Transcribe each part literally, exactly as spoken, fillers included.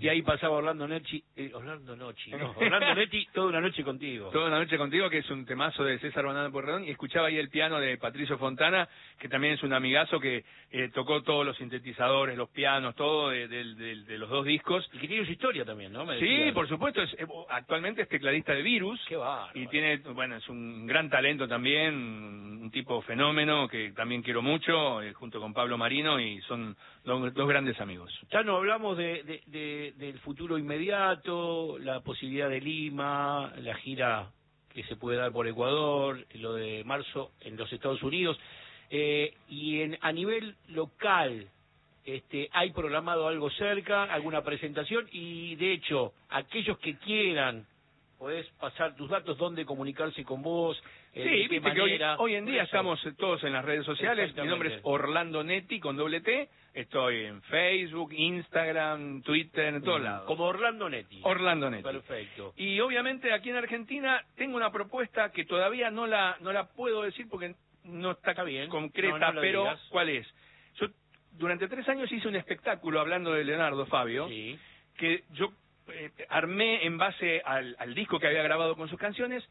Y ahí pasaba Orlando Nechi, eh, Orlando Nochi, no, Orlando Netti, toda una noche contigo. Toda una noche contigo, que es un temazo de César Banana Porredón, y escuchaba ahí el piano de Patricio Fontana, que también es un amigazo que eh, tocó todos los sintetizadores, los pianos, todo de, de, de, de los dos discos. Y que tiene su historia también, ¿no? Me Sí, decían. por supuesto, es, eh, actualmente es tecladista de Virus. Qué bárbaro. Y tiene, bueno, es un gran talento también, un tipo fenómeno que también quiero mucho, eh, junto con Pablo Marino, y son dos, dos grandes amigos. Ya no hablamos de, de, de, del futuro inmediato, la posibilidad de Lima, la gira que se puede dar por Ecuador, lo de marzo en los Estados Unidos, eh, y en, a nivel local, este, ¿hay programado algo cerca, alguna presentación? Y de hecho, aquellos que quieran, podés pasar tus datos, dónde comunicarse con vos, eh, Sí, de qué viste que hoy, manera. hoy en día Eso. estamos todos en las redes sociales. Mi nombre es Orlando Netti con doble T. Estoy en Facebook, Instagram, Twitter, en todos Mm, lados. Como Orlando Netti. Orlando Netti. Perfecto. Y obviamente aquí en Argentina tengo una propuesta que todavía no la no la puedo decir porque no está, Está bien. concreta, No, no lo pero digas. ¿cuál es? Yo durante tres años hice un espectáculo hablando de Leonardo Fabio, Sí. que yo eh, armé en base al, al disco que había grabado con sus canciones.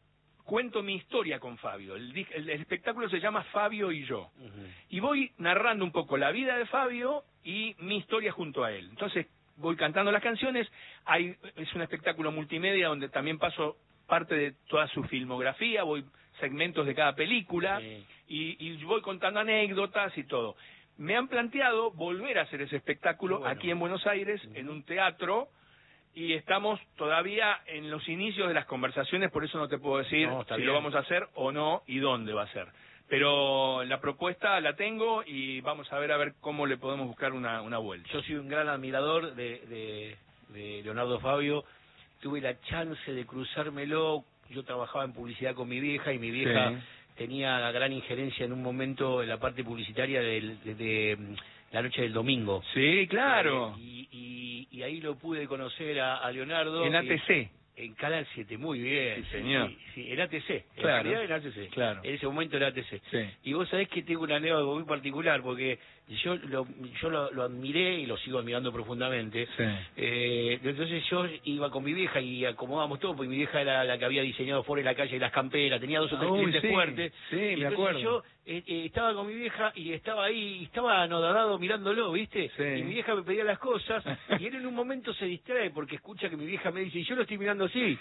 Cuento mi historia con Fabio. El, di- el- el espectáculo se llama Fabio y yo. Ujú. Y voy narrando un poco la vida de Fabio y mi historia junto a él. Entonces voy cantando las canciones. Hay, es un espectáculo multimedia donde también paso parte de toda su filmografía, voy segmentos de cada película, Sí. y, y voy contando anécdotas y todo. Me han planteado volver a hacer ese espectáculo Qué bueno. aquí en Buenos Aires, Ujú. en un teatro, y estamos todavía en los inicios de las conversaciones, por eso no te puedo decir No, está si bien. lo vamos a hacer o no y dónde va a ser. Pero la propuesta la tengo y vamos a ver a ver cómo le podemos buscar una, una vuelta. Yo soy un gran admirador de, de, de Leonardo Fabio. Tuve la chance de cruzármelo. Yo trabajaba en publicidad con mi vieja y mi vieja Sí. tenía gran injerencia en un momento en la parte publicitaria del- de, de, mm, la noche del domingo. Sí, claro. Eh, y, y, y ahí lo pude conocer a, a Leonardo. En A T C. eh, En Canal siete, muy bien. Sí, señor. Sí, sí, en A T C. En Claro. realidad en A T C. Claro. En ese momento en A T C. Sí. Y vos sabés que tengo una anécdota muy particular, porque yo lo, yo lo, lo admiré y lo sigo admirando profundamente. Sí. Eh, entonces yo iba con mi vieja y acomodábamos todo, porque mi vieja era la que había diseñado Ford en la calle y las camperas, tenía dos o tres Uy, clientes sí, fuertes. sí, Y me entonces acuerdo. yo eh, eh, estaba con mi vieja y estaba ahí, y estaba anodado mirándolo, ¿viste? Sí. Y mi vieja me pedía las cosas, y él en un momento se distrae porque escucha que mi vieja me dice, y yo lo estoy mirando así.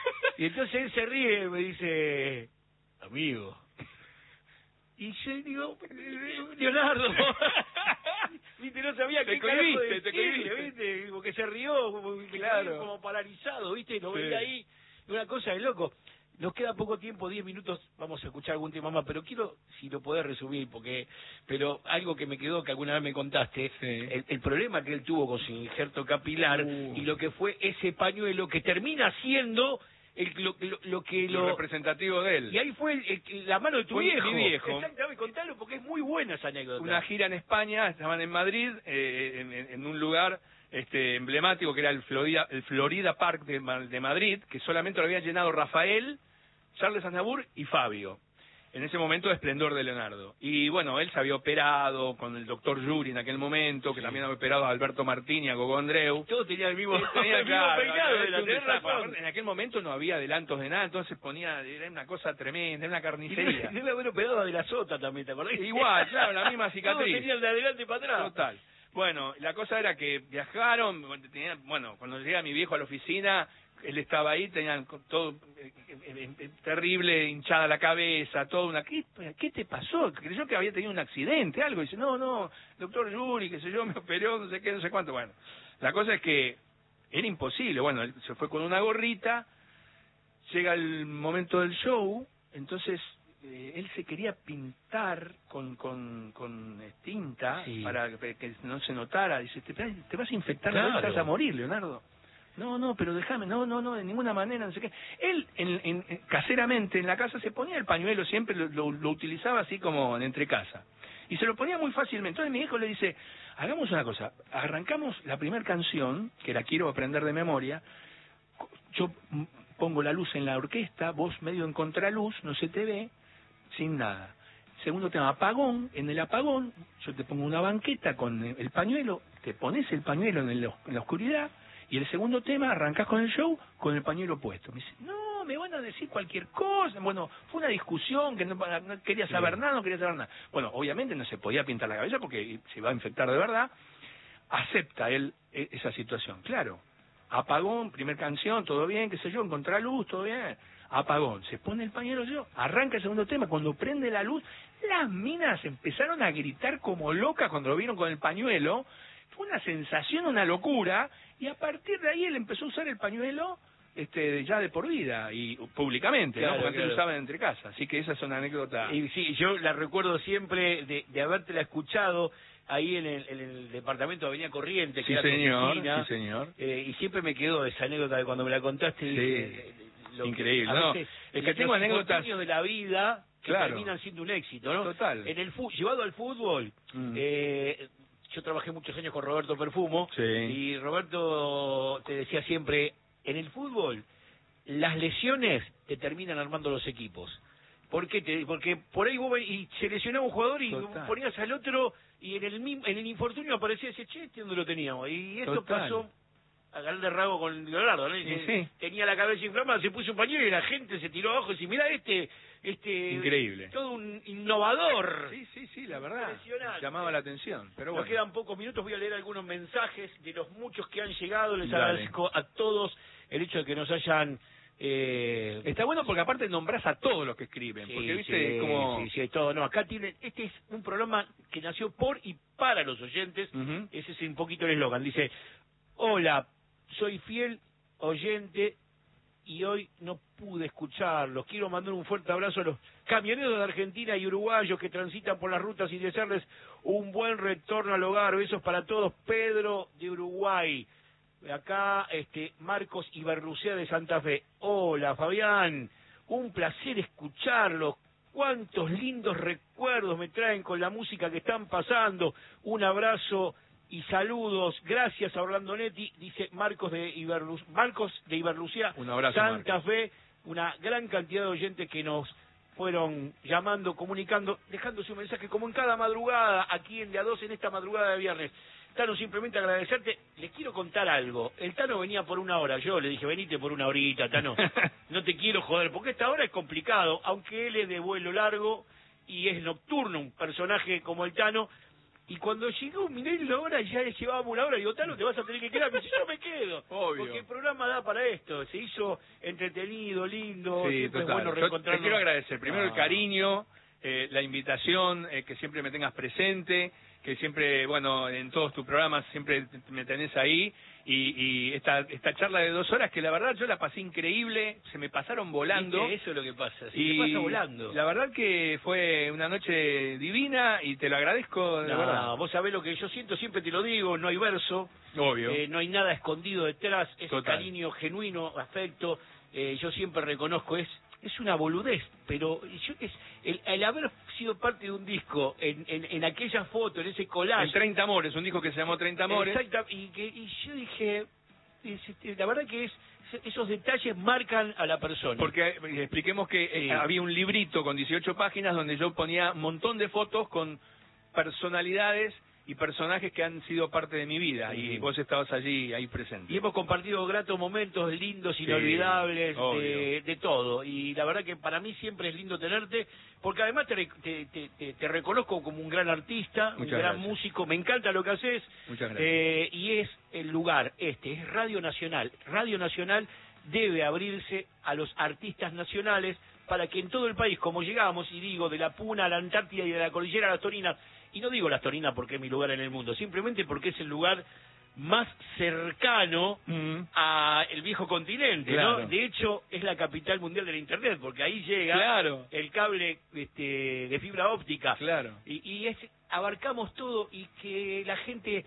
Y entonces él se ríe y me dice, amigo. Y yo digo, Leonardo, viste, no sabía Te qué carajo cohibiste, te decirle, cohibiste. viste, porque se rió, como, Claro. como paralizado, viste, lo Sí. veía ahí, una cosa de loco. Nos queda poco tiempo, diez minutos, vamos a escuchar algún tema más, pero quiero, si lo podés resumir, porque, pero algo que me quedó, que alguna vez me contaste, Sí. el, el problema que él tuvo con su injerto capilar, Uh. y lo que fue ese pañuelo que termina siendo el, lo, lo, lo que Lo lo... representativo de él. Y ahí fue el- el- la mano de tu Fue viejo. mi viejo. Exactamente, contalo porque es muy buena esa anécdota. Una gira en España, estaban en Madrid, eh, en, en- en un lugar este emblemático que era el Florida, el Florida Park de, Ma- de Madrid, que solamente lo habían llenado Rafael, Charles Aznavour y Fabio. En ese momento de esplendor de Leonardo. Y bueno, él se había operado con el doctor Yuri en aquel momento, que Sí. también había operado a Alberto Martín y a Gogo Andreu. Todo tenía el mismo, Él tenía, el mismo claro, peinado, había era, hecho un tenés desastre. razón. Aparte, en aquel momento no había adelantos de nada, entonces ponía, era una cosa tremenda, era una Y carnicería. debe, debe haber operado de la sota también, ¿te acordás? Igual, claro, la misma Todo cicatriz. tenía el de adelante para atrás. Total. Bueno, la cosa era que viajaron, tenía- bueno, cuando llega mi viejo a la oficina, él estaba ahí, tenían todo eh, eh, eh, terrible, hinchada la cabeza, todo una... ¿Qué, ¿Qué te pasó? Creyó que había tenido un accidente, algo. Y dice, no, no, doctor Yuri, qué sé yo, me operó, no sé qué, no sé cuánto. Bueno, la cosa es que era imposible. Bueno, él se fue con una gorrita, llega el momento del show, entonces... Eh, él se quería pintar con con, con eh, tinta Sí. para que, que no se notara. Dice, te, te vas a infectar, Claro. te vas a morir, Leonardo. No, no, pero déjame, no, no, no, de ninguna manera, no sé qué. Él, en, en, en- caseramente, en la casa, se ponía el pañuelo, siempre lo, lo, lo utilizaba así como en entre casa. Y se lo ponía muy fácilmente. Entonces mi hijo le dice, hagamos una cosa, arrancamos la primera canción, que la quiero aprender de memoria, yo mm, pongo la luz en la orquesta, vos medio en contraluz, no se te ve, sin nada. Segundo tema, apagón. En el apagón, yo te pongo una banqueta con el pañuelo, te pones el pañuelo en, el, en la oscuridad y el segundo tema arrancás con el show con el pañuelo puesto. Me dice, no, me van a decir cualquier cosa. Bueno, fue una discusión que no, no quería saber sí. nada, no quería saber nada. Bueno, obviamente no se podía pintar la cabeza porque se va a infectar de verdad. Acepta él esa situación, claro. Apagón, primer canción, todo bien, qué sé yo, encontrar luz, todo bien. Apagón, se pone el pañuelo yo, arranca el segundo tema, cuando prende la luz, las minas empezaron a gritar como locas cuando lo vieron con el pañuelo. Fue una sensación, una locura, y a partir de ahí él empezó a usar el pañuelo este ya de por vida, y públicamente, claro, ¿no? Porque claro. antes lo usaban entre casas, así que esa es una anécdota. Y sí, yo la recuerdo siempre de, de habértela escuchado ahí en el, en el departamento de Avenida Corrientes, sí, que señor, era sí, señor. Eh, y siempre me quedó esa anécdota de cuando me la contaste. Sí, dije, lo increíble, que, ¿no? Veces, es que tengo anécdotas de la vida que claro. terminan siendo un éxito, ¿no? Total. En el llevado al fútbol, mm. eh, yo trabajé muchos años con Roberto Perfumo, sí. y Roberto te decía siempre, en el fútbol, las lesiones te terminan armando los equipos. ¿Por qué? Te, porque por ahí vos y se lesionaba un jugador y Total. ponías al otro y en el en el infortunio aparecía ese che, este donde lo teníamos. Y esto Total. pasó a grande rago con Leonardo, ¿no? Sí, sí. Tenía la cabeza inflamada, se puso un pañuelo y la gente se tiró abajo y decía, mira este, este... Increíble. Todo un innovador. Sí, sí, sí, la verdad. Llamaba la atención. Pero bueno. Nos quedan pocos minutos, voy a leer algunos mensajes de los muchos que han llegado. Les Dale. agradezco a todos el hecho de que nos hayan... Eh, Está bueno porque aparte nombrás a todos los que escriben, sí, porque viste sí, como sí, sí, todo, no, acá tienen, este es un programa que nació por y para los oyentes, uh-huh. ese es un poquito el eslogan, dice, hola, soy fiel oyente y hoy no pude escucharlos, quiero mandar un fuerte abrazo a los camioneros de Argentina y uruguayos que transitan por las rutas y desearles un buen retorno al hogar, besos para todos, Pedro de Uruguay. Acá, este, Marcos Ibarlucea de Santa Fe. Hola, Fabián. Un placer escucharlos. Cuántos lindos recuerdos me traen con la música que están pasando. Un abrazo y saludos. Gracias a Orlando Netti, dice Marcos de Ibarlu... Marcos de Ibarlucea, un abrazo, Santa Marcos. Fe. Una gran cantidad de oyentes que nos fueron llamando, comunicando, dejando su mensaje como en cada madrugada, aquí en De A Dos, en esta madrugada de viernes. Tano, simplemente agradecerte. Les quiero contar algo. El Tano venía por una hora. Yo le dije, venite por una horita, Tano. No te quiero joder, porque esta hora es complicado. Aunque él es de vuelo largo y es nocturno, un personaje como el Tano. Y cuando llegó, miré la hora, ya llevábamos una hora. Digo, Tano, te vas a tener que quedar. Me dice, yo me quedo. Obvio. Porque el programa da para esto. Se hizo entretenido, lindo. Sí, siempre total. es bueno reencontrarnos. Te quiero agradecer. Primero ah. el cariño, eh, la invitación, eh, que siempre me tengas presente, que siempre, bueno, en todos tus programas siempre me tenés ahí, y, y esta esta charla de dos horas que la verdad yo la pasé increíble, se me pasaron volando. ¿Viste? Eso es lo que pasa, se y te pasa volando. La verdad que fue una noche divina y te lo agradezco, de no, verdad. Vos sabés lo que yo siento, siempre te lo digo, no hay verso, obvio, eh, no hay nada escondido detrás, es Total. cariño genuino, afecto, eh, yo siempre reconozco, es es una boludez, pero yo, es el, el haber sido parte de un disco, en, en, en aquella foto, en ese collage. En treinta Amores, un disco que se llamó treinta Amores. Exacto, y, que, y yo dije, es, la verdad que es esos detalles marcan a la persona. Porque eh, expliquemos que sí. eh, había un librito con dieciocho páginas donde yo ponía un montón de fotos con personalidades y personajes que han sido parte de mi vida, sí. y vos estabas allí, ahí presente. Y hemos compartido gratos momentos, lindos, inolvidables, sí, de, de todo. Y la verdad que para mí siempre es lindo tenerte, porque además te, te, te, te reconozco como un gran artista, Muchas un gran gracias. músico, me encanta lo que haces. Muchas gracias. Eh, y es el lugar, este, es Radio Nacional. Radio Nacional debe abrirse a los artistas nacionales para que en todo el país, como llegamos, y digo, de la Puna a la Antártida y de la Cordillera a las Torinas, y no digo las Torinas porque es mi lugar en el mundo, simplemente porque es el lugar más cercano mm. a el viejo continente, claro. ¿no? De hecho, es la capital mundial de la Internet, porque ahí llega claro. el cable este, de fibra óptica. Claro. Y, y es, abarcamos todo, y que la gente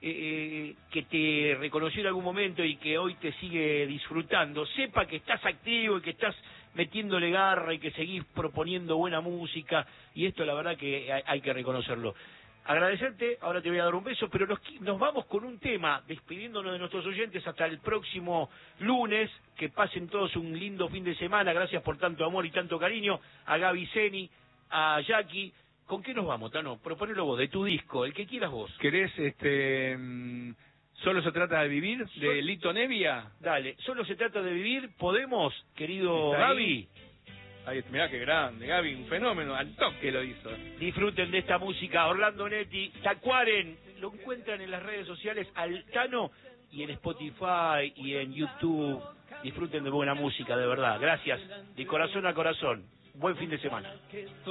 eh, que te reconoció en algún momento y que hoy te sigue disfrutando, sepa que estás activo y que estás metiéndole garra y que seguís proponiendo buena música, y esto la verdad que hay, hay que reconocerlo. Agradecerte, ahora te voy a dar un beso, pero nos, nos vamos con un tema, despidiéndonos de nuestros oyentes hasta el próximo lunes, que pasen todos un lindo fin de semana, gracias por tanto amor y tanto cariño, a Gaby Zeni, a Jackie, ¿Con qué nos vamos, Tano? Proponelo vos, de tu disco, el que quieras vos. ¿Querés, este... Mm, ¿Solo se trata de vivir? ¿De Sol... Lito Nevia? Dale, solo se trata de vivir. ¿Podemos, querido ¿Está Gaby? ahí? Ahí, mirá qué grande, Gaby, un fenómeno, al toque lo hizo. Disfruten de esta música. Orlando Netti, Tacuaren, lo encuentran en las redes sociales al Tano y en Spotify y en YouTube. Disfruten de buena música, de verdad. Gracias, de corazón a corazón. Buen fin de semana.